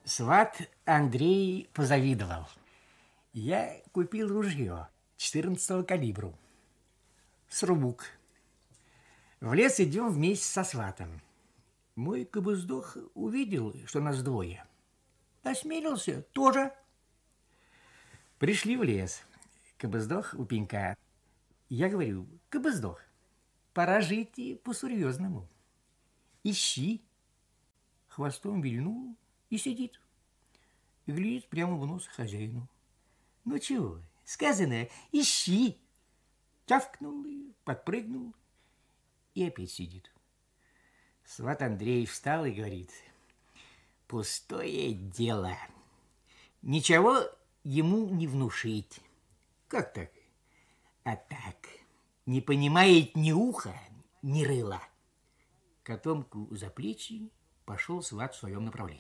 Сват Андрей позавидовал. Я купил ружье 14-го калибру. Срубук. В лес идем вместе со сватом. Мой кабыздох увидел, что нас двое. Осмелился тоже. Пришли в лес. Кабыздох у пенька. Я говорю: кабыздох, пора жить по-серьезному. Ищи. Хвостом вильнул и сидит. И глядит прямо в нос хозяину. Ну чего, сказано, ищи. Тявкнул, подпрыгнул и опять сидит. Сват Андрей встал и говорит: пустое дело. Ничего ему не внушить. Как так? А так, не понимает ни уха, ни рыла. Котомку за плечи пошел сват в своем направлении.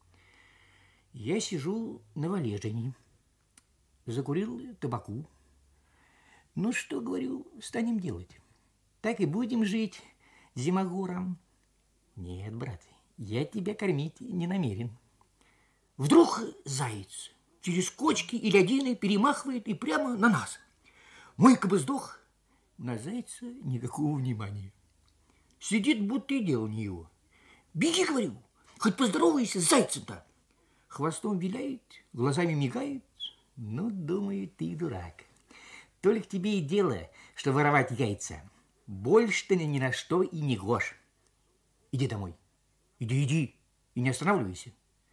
Я сижу на валежине, закурил табаку. Ну что, говорю, станем делать? Так и будем жить зимогором? Нет, брат, я тебя кормить не намерен. Вдруг заяц через кочки и лядины перемахивает и прямо на нас. Мой кабыздох на зайца никакого внимания. Сидит, будто и дело не его. Беги, говорю, хоть поздоровайся с зайцем-то. Хвостом виляет, глазами мигает. Ну, думаю, ты дурак. Только тебе и дело, что воровать яйца. Больше ты ни на что и не гож. Иди домой. Иди и не останавливайся.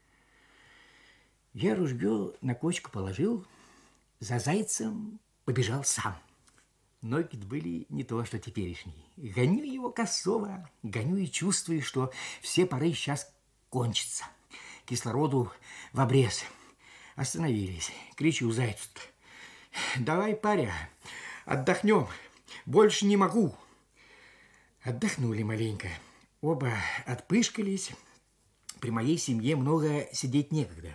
Я ружье на кочку положил, за зайцем побежал сам. Ноги были не то, что теперешние. Гоню его косово, гоню и чувствую, что все поры сейчас кончатся. Кислороду в обрез. Остановились. Кричу зайцу: давай, паря, отдохнем. Больше не могу. Отдохнули маленько. Оба отпышкались. При моей семье много сидеть некогда.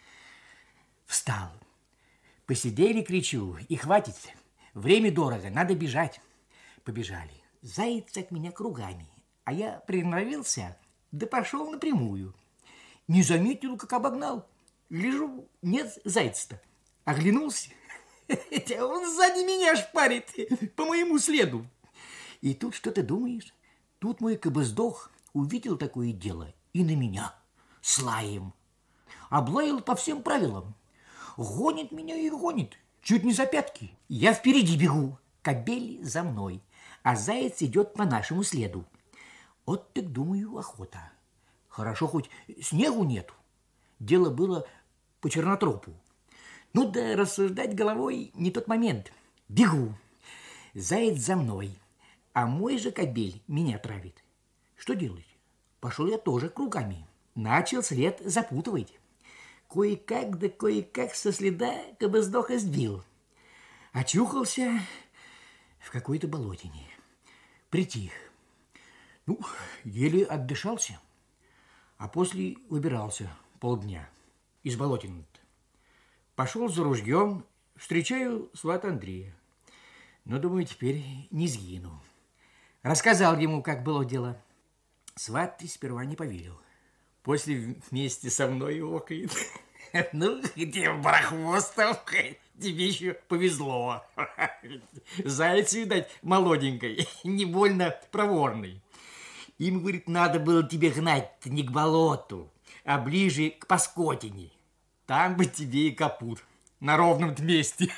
Встал. Посидели, кричу, и хватит. Время дорого, надо бежать. Побежали. Заяц от меня кругами. А я приноровился, да пошел напрямую. Не заметил, как обогнал. Гляжу, нет зайца-то. Оглянулся. Он сзади меня шпарит по моему следу. И тут что ты думаешь? Тут мой кабыздох увидел такое дело и на меня с лаем. Облаял по всем правилам. Гонит меня и гонит. Чуть не за пятки. Я впереди бегу. Кобель за мной. А заяц идет по нашему следу. Вот так, думаю, охота. Хорошо, хоть снегу нету. Дело было по чернотропу. Ну да рассуждать головой не тот момент. Бегу. Заяц за мной. А мой же кобель меня травит. Что делать? Пошел я тоже кругами. Начал след запутывать. Кое-как, да кое-как со следа кабыздоха сбил. Очухался в какой-то болотине. Притих. Ну, еле отдышался. А после выбирался полдня из болотины-то. Пошел за ружьем, встречаю свата Андрея. Но, думаю, теперь не сгину. Рассказал ему, как было дело. Сват сперва не поверил. После вместе со мной окает. Ну, где барахвостов, тебе еще повезло. Заяц, видать, молоденький, не больно проворный. Им, говорит, надо было тебе гнать не к болоту, а ближе к Паскотине. Там бы тебе и капут на ровном месте.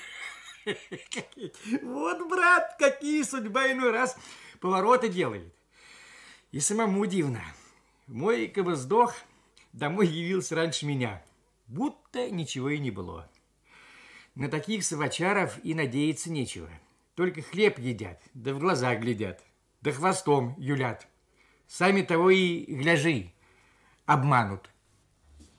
Вот, брат, какие судьба иной раз повороты делает. И самому дивно. Мой кабыздох домой явился раньше меня, будто ничего и не было. На таких совачаров и надеяться нечего. Только хлеб едят, да в глаза глядят, да хвостом юлят. Сами того и гляжи, обманут.